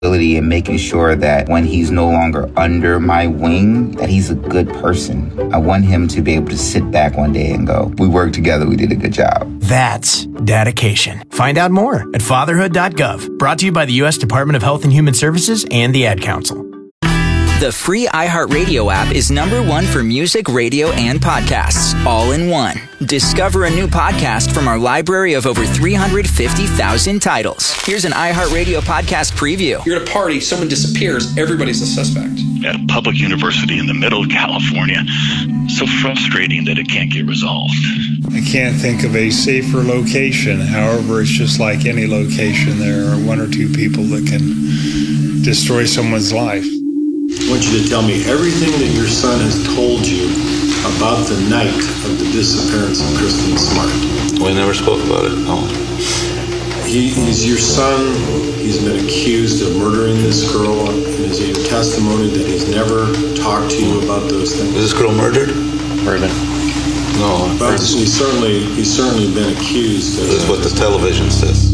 And making sure that when he's no longer under my wing, that he's a good person. I want him to be able to sit back one day and go, we worked together, we did a good job. That's dedication. Find out more at fatherhood.gov. Brought to you by the U.S. Department of Health and Human Services and the Ad Council. The free iHeartRadio app is #1 for music, radio, and podcasts, all in one. Discover a new podcast from our library of over 350,000 titles. Here's an iHeartRadio podcast preview. You're at a party, someone disappears, everybody's a suspect. At a public university in the middle of California, so frustrating that it can't get resolved. I can't think of a safer location. However, it's just like any location. There are one or two people that can destroy someone's life. I want you to tell me everything that your son has told you about the night of the disappearance of Kristen Smart. We never spoke about it, no. He's your son. He's been accused of murdering this girl. And is it your testimony that he's never talked to you about those things? Was this girl murdered? Murdered. No. But he's certainly been accused. This is what the television says.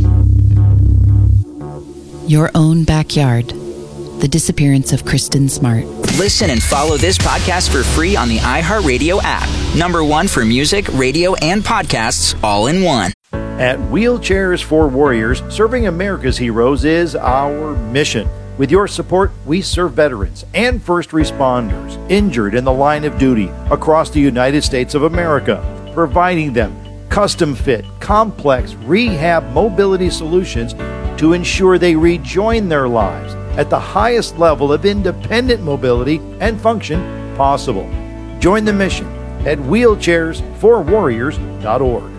Your own backyard. The disappearance of Kristen Smart. Listen and follow this podcast for free on the iHeartRadio app. #1 for music, radio, and podcasts, all in one. At Wheelchairs for Warriors, serving America's heroes is our mission. With your support, we serve veterans and first responders injured in the line of duty across the United States of America, providing them custom-fit, complex rehab mobility solutions to ensure they rejoin their lives at the highest level of independent mobility and function possible. Join the mission at wheelchairsforwarriors.org.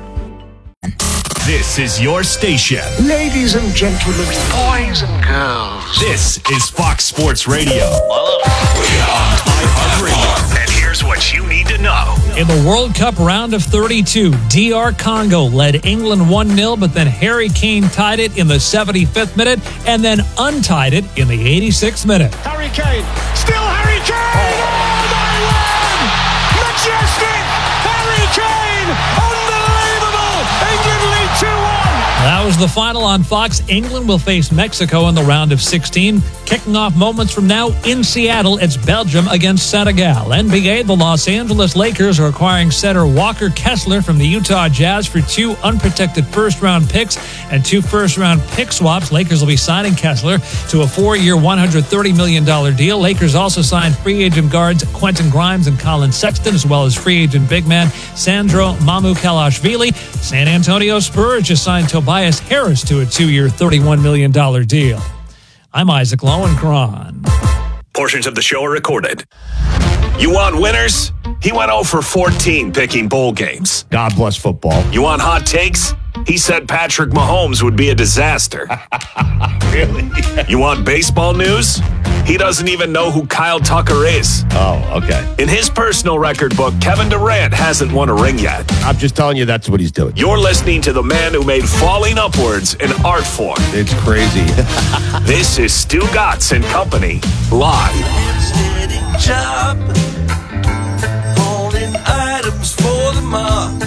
This is your station. Ladies and gentlemen, boys and girls. This is Fox Sports Radio. We are iHeartRadio. And here's what you need to know. In the World Cup round of 32, DR Congo led England 1-0, but then Harry Kane tied it in the 75th minute and then untied it in the 86th minute. Harry Kane, still Harry Kane! Oh, my word! Majestic! Harry Kane! Unbelievable! England lead 2-1! That was the final on Fox. England will face Mexico in the round of 16. Kicking off moments from now in Seattle, it's Belgium against Senegal. NBA, the Los Angeles Lakers are acquiring center Walker Kessler from the Utah Jazz for 2 unprotected first-round picks and 2 first-round pick swaps. Lakers will be signing Kessler to a 4-year, $130 million deal. Lakers also signed free agent guards Quentin Grimes and Colin Sexton, as well as free agent big man Sandro Mamukelashvili. San Antonio Spurs just signed Tobias Harris to a 2-year, $31 million deal. I'm Isaac Lowenkron. Portions of the show are recorded. You want winners? He went 0 for 14 picking bowl games. God bless football. You want hot takes? He said Patrick Mahomes would be a disaster. Really? You want baseball news? He doesn't even know who Kyle Tucker is. Oh, okay. In his personal record book, Kevin Durant hasn't won a ring yet. I'm just telling you that's what he's doing. You're listening to the man who made falling upwards an art form. It's crazy. This is Stu Gatz and Company, live. Job, holding items for the mob.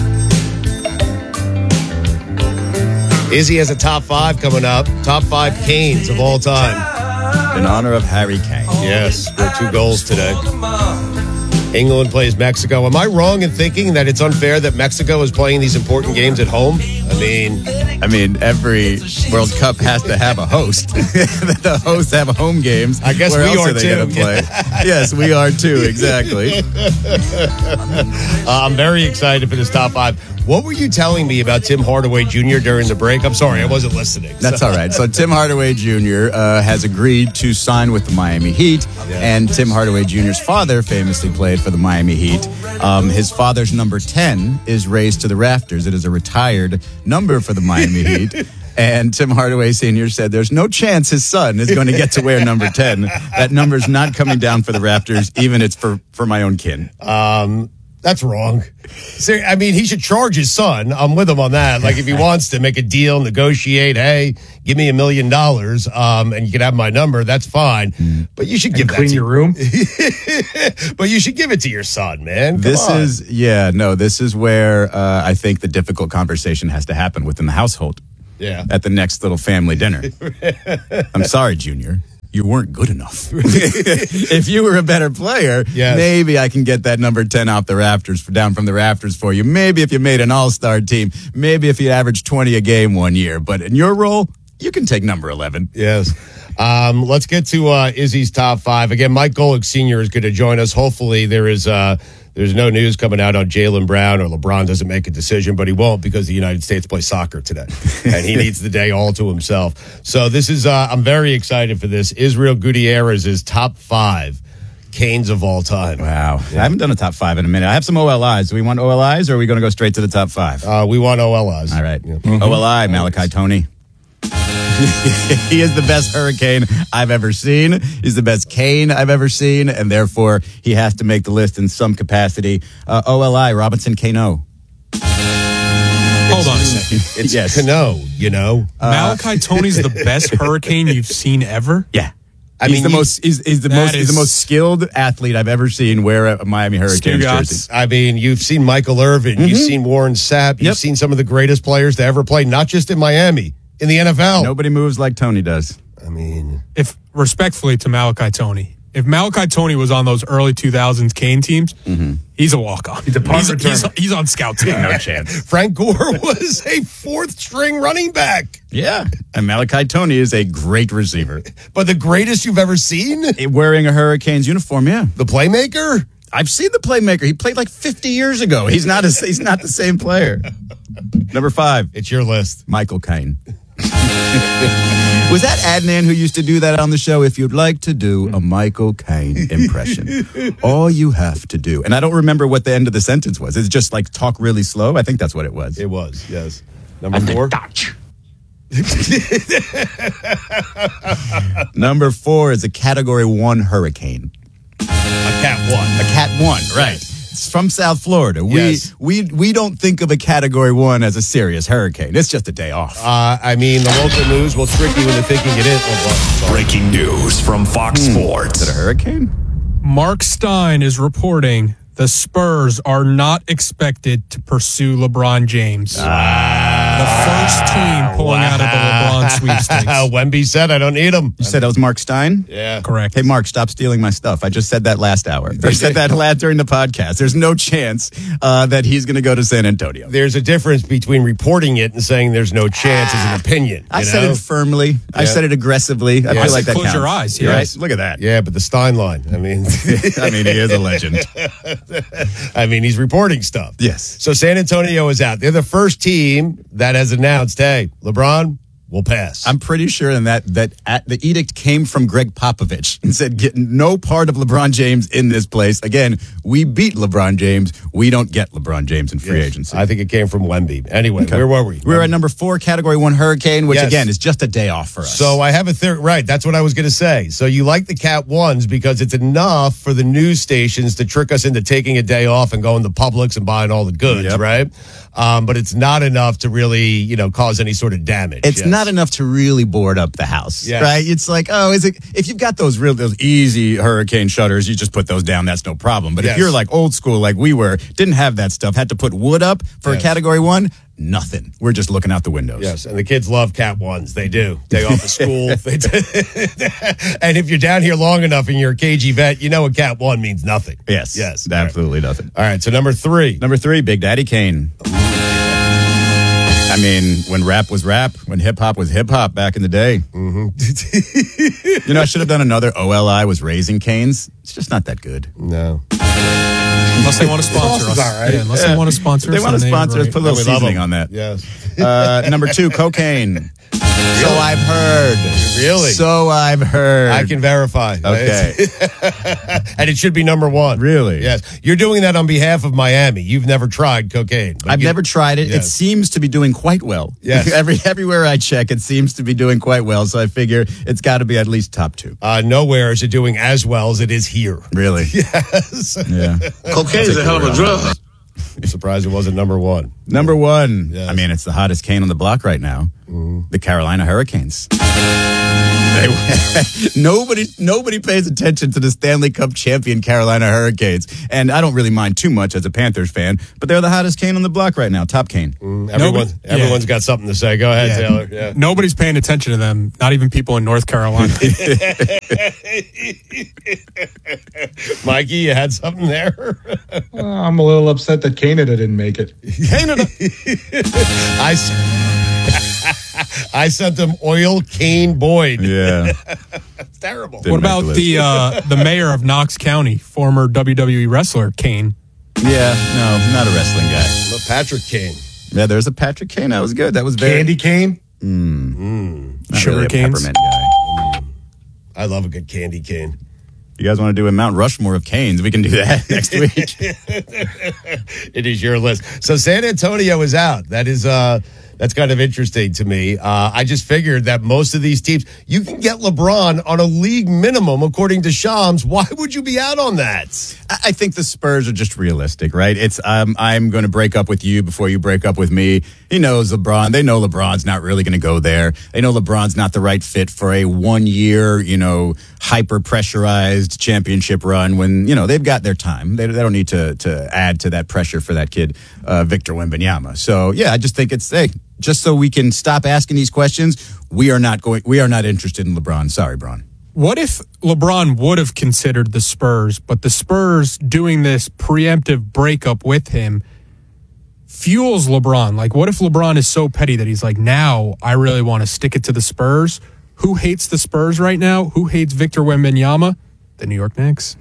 Izzy has a top 5 coming up. Top 5 Canes of all time. In honor of Harry Kane. Yes, scored 2 goals today. England plays Mexico. Am I wrong in thinking that it's unfair that Mexico is playing these important games at home? I mean, every World Cup has to have a host. The hosts have home games. I guess Where we else are they too. gonna play? Yes, we are too. Exactly. I'm very excited for this top 5. What were you telling me about Tim Hardaway Jr. during the break? I'm sorry, I wasn't listening. That's all right. So Tim Hardaway Jr. Has agreed to sign with the Miami Heat, and Tim Hardaway Jr.'s father famously played for the Miami Heat. His father's number 10 is raised to the rafters. It is a retired number for the Miami Heat. And Tim Hardaway Sr. said there's no chance his son is going to get to wear number 10. That number's not coming down for the Raptors, even it's for my own kin. That's wrong. I mean, he should charge his son. I'm with him on that. Like, if he wants to make a deal, negotiate, hey, give me $1 million, and you can have my number, that's fine. But you should give that clean to your room. But you should give it to your son, man. This is where I think the difficult conversation has to happen within the household. Yeah. At the next little family dinner. I'm sorry, Junior. you weren't good enough. If you were a better player, maybe I can get that number 10 off the rafters, down from the rafters for you. Maybe if you made an all-star team, maybe if you averaged 20 a game one year. But in your role, you can take number 11. Yes. Let's get to Izzy's top 5. Again, Mike Golick Sr. is going to join us. Hopefully there's no news coming out on Jaylen Brown or LeBron doesn't make a decision, but he won't because the United States plays soccer today. And he needs the day all to himself. So this is, I'm very excited for this. Israel Gutierrez's top 5 Canes of all time. Wow. Yeah. I haven't done a top 5 in a minute. I have some OLIs. Do we want OLIs or are we going to go straight to the top 5? We want OLIs. All right. Yeah. OLI, Malachi Toney. He is the best Hurricane I've ever seen. He's the best Cane I've ever seen, and therefore he has to make the list in some capacity. OLI, Robinson Cano. Hold on a second. It's Cano, you know. Malachi Toney's the best Hurricane you've seen ever? Yeah. He's the most skilled athlete I've ever seen wear a Miami Hurricanes jersey. I mean, you've seen Michael Irvin, you've seen Warren Sapp, you've seen some of the greatest players to ever play, not just in Miami. In the NFL. Nobody moves like Toney does. I mean, if respectfully to Malachi Toney, if Malachi Toney was on those early 2000s Cane teams, he's a walk-on. He's on scout team. No chance. Frank Gore was a 4th-string running back. Yeah, and Malachi Toney is a great receiver. But the greatest you've ever seen? Wearing a Hurricanes uniform, yeah. The playmaker? I've seen the playmaker. He played like 50 years ago. He's not the same player. Number 5. It's your list. Michael Caine. Was that Adnan who used to do that on the show? If you'd like to do a Michael Caine impression, all you have to do, and I don't remember what the end of the sentence was. It's just like talk really slow. I think that's what it was. It was, yes. Number 4. Number 4 is a Category 1 hurricane. A Cat 1. A Cat 1, right. It's from South Florida. Yes. We don't think of a Category 1 as a serious hurricane. It's just a day off. I mean, the local news will trick you into thinking it is. Breaking news from Fox Sports. Is it a hurricane? Mark Stein is reporting the Spurs are not expected to pursue LeBron James. The first team pulling out of the LeBron sweepstakes. Wemby said, I don't need him. You said that was Mark Stein? Yeah. Correct. Hey, Mark, stop stealing my stuff. I just said that last hour. I said that during the podcast. There's no chance that he's going to go to San Antonio. There's a difference between reporting it and saying there's no chance as an opinion. I said it firmly. Yeah. I said it aggressively. I feel like that Close counts. your eyes. Yes. Right? Look at that. Yeah, but the Stein line. I mean, he is a legend. I mean, he's reporting stuff. Yes. So San Antonio is out. They're the first team that has announced, hey, LeBron, we'll pass. I'm pretty sure that the edict came from Greg Popovich and said, get no part of LeBron James in this place. Again, we beat LeBron James. We don't get LeBron James in free agency. I think it came from Wemby. Anyway, where were we? We were at number 4, Category 1 Hurricane, which again is just a day off for us. So I have a theory. Right, that's what I was going to say. So you like the Cat 1s because it's enough for the news stations to trick us into taking a day off and going to Publix and buying all the goods, right? But it's not enough to really, cause any sort of damage. It's not enough to really board up the house, right? It's like, if you've got those easy hurricane shutters, you just put those down. That's no problem. But if you're like old school, like we were, didn't have that stuff, had to put wood up for a Category 1, nothing. We're just looking out the windows. Yes, and the kids love Cat 1s. They do. Day off of school. And if you're down here long enough and you're a KG vet, you know a Cat 1 means nothing. Yes, absolutely nothing. All right, so number 3. Number 3, Big Daddy Kane. I mean, when rap was rap, when hip-hop was hip-hop back in the day. I should have done another OLI was Raising Canes. It's just not that good. No. Unless they want to sponsor us. Right. Unless they want to sponsor us. They want to sponsor us, put a little seasoning on that. Yes. Number 2, cocaine. So I've heard. Really? So I've heard. I can verify. Okay. And it should be number 1. Really? Yes. You're doing that on behalf of Miami. You've never tried cocaine. I've never tried it. Yes. It seems to be doing quite well. Yes. Everywhere I check, it seems to be doing quite well. So I figure it's got to be at least top 2. Nowhere is it doing as well as it is here. Really? Yes. Yeah. Cocaine is a hell of a drug. I'm surprised it wasn't number 1. Number 1. Yes. I mean, it's the hottest cane on the block right now. The Carolina Hurricanes. Nobody pays attention to the Stanley Cup champion Carolina Hurricanes. And I don't really mind too much as a Panthers fan, but they're the hottest cane on the block right now, top cane. Everyone's got something to say. Go ahead, Taylor. Yeah. Nobody's paying attention to them, not even people in North Carolina. Mikey, you had something there? I'm a little upset that Canada didn't make it. Canada. I sent them Oil Kane Boyd. Yeah. It's terrible. What about the mayor of Knox County, former WWE wrestler Kane? Yeah, no, not a wrestling guy. Patrick Kane. Yeah, there's a Patrick Kane. That was good. That was very... Candy cane? Sugar really canes? Peppermint guy. I love a good candy cane. You guys want to do a Mount Rushmore of canes? We can do that next week. It is your list. So San Antonio is out. That is that's kind of interesting to me. I just figured that most of these teams, you can get LeBron on a league minimum, according to Shams. Why would you be out on that? I think the Spurs are just realistic, right? It's I'm going to break up with you before you break up with me. He knows LeBron. They know LeBron's not really going to go there. They know LeBron's not the right fit for a 1 year, hyper pressurized championship run when, they've got their time. They don't need to add to that pressure for that kid, Victor Wembanyama. So, yeah, I just think it's, just so we can stop asking these questions, we are not interested in LeBron. Sorry, Bron. What if LeBron would have considered the Spurs, but the Spurs doing this preemptive breakup with him fuels LeBron? Like, what if LeBron is so petty that he's like, now I really want to stick it to the Spurs? Who hates the Spurs right now? Who hates Victor Wembanyama? The New York Knicks.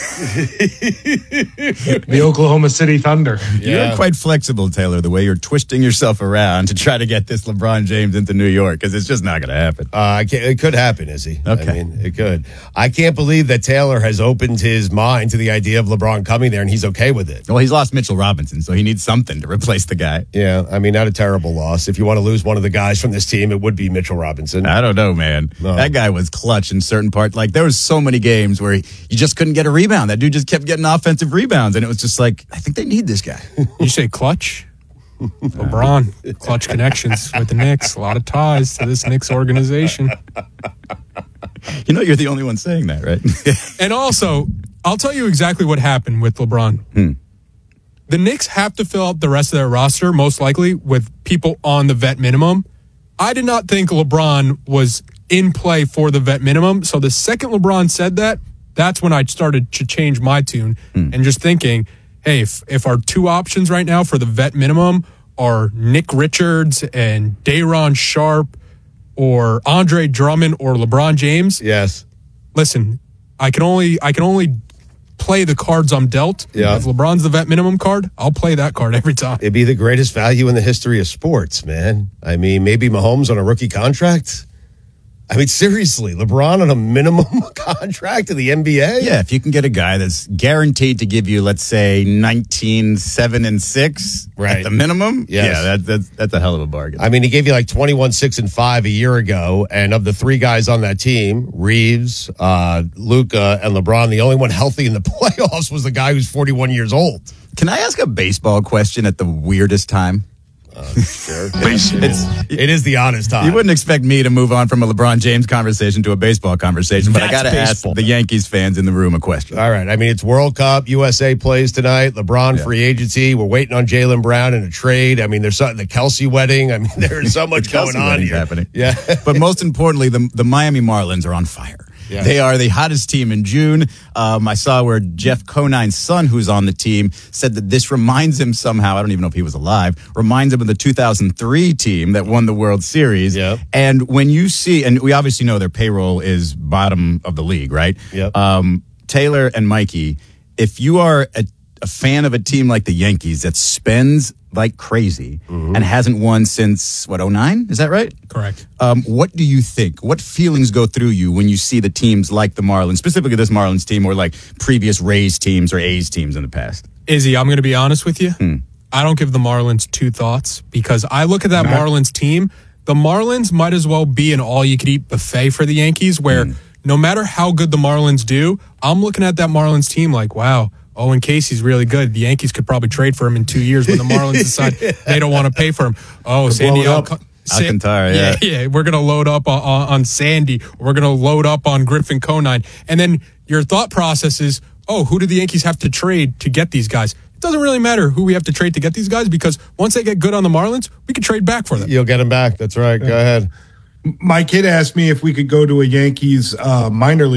The Oklahoma City Thunder. Yeah. You're quite flexible, Taylor, the way you're twisting yourself around to try to get this LeBron James into New York, because it's just not going to happen. It could happen, Izzy. Okay. I mean, it could. I can't believe that Taylor has opened his mind to the idea of LeBron coming there, and he's okay with it. Well, he's lost Mitchell Robinson, so he needs something to replace the guy. Yeah, I mean, not a terrible loss. If you want to lose one of the guys from this team, it would be Mitchell Robinson. I don't know, man. No. That guy was clutch in certain parts. Like, there was so many games where you just couldn't get a rebound. That dude just kept getting offensive rebounds, and it was just like, I think they need this guy. You say clutch? LeBron, clutch connections with the Knicks. A lot of ties to this Knicks organization. You're the only one saying that, right? And also, I'll tell you exactly what happened with LeBron. The Knicks have to fill up the rest of their roster, most likely, with people on the vet minimum. I did not think LeBron was in play for the vet minimum. So the second LeBron said that, that's when I started to change my tune and just thinking, hey, if our two options right now for the vet minimum are Nick Richards and Day'Ron Sharpe or Andre Drummond or LeBron James. Yes. Listen, I can only play the cards I'm dealt. Yeah. If LeBron's the vet minimum card, I'll play that card every time. It'd be the greatest value in the history of sports, man. I mean, maybe Mahomes on a rookie contract. I mean, seriously, LeBron on a minimum contract in the NBA? Yeah, if you can get a guy that's guaranteed to give you, let's say, 19, 7, and 6 at the minimum, yeah, that's a hell of a bargain. I mean, he gave you like 21, 6, and 5 a year ago, and of the three guys on that team, Reeves, Luka, and LeBron, the only one healthy in the playoffs was the guy who's 41 years old. Can I ask a baseball question at the weirdest time? Sure. It is the honest time. You wouldn't expect me to move on from a LeBron James conversation to a baseball conversation, but I got to ask the Yankees fans in the room a question. All right. I mean, it's World Cup. USA plays tonight. LeBron free agency. We're waiting on Jaylen Brown in a trade. I mean, there's something, the Kelsey wedding. I mean, there's so much going on here. Happening. Yeah. But most importantly, the Miami Marlins are on fire. Yeah. They are the hottest team in June. I saw where Jeff Conine's son, who's on the team, said that this reminds him somehow, I don't even know if he was alive, reminds him of the 2003 team that won the World Series. Yep. And when you see, and we obviously know their payroll is bottom of the league, right? Yep. Taylor and Mikey, if you are a fan of a team like the Yankees that spends like crazy and hasn't won since, 2009? Is that right? Correct. What do you think? What feelings go through you when you see the teams like the Marlins, specifically this Marlins team, or like previous Rays teams or A's teams in the past? Izzy, I'm going to be honest with you. I don't give the Marlins two thoughts because I look at that Marlins team. The Marlins might as well be an all-you-could-eat buffet for the Yankees where no matter how good the Marlins do, I'm looking at that Marlins team like, wow, Owen Casey's really good. The Yankees could probably trade for him in 2 years when the Marlins decide they don't want to pay for him. Oh, Sandy Alcantara, yeah. We're going to load up on Sandy. We're going to load up on Griffin Conine. And then your thought process is, who do the Yankees have to trade to get these guys? It doesn't really matter who we have to trade to get these guys because once they get good on the Marlins, we can trade back for them. You'll get them back. That's right. Go ahead. My kid asked me if we could go to a Yankees minor league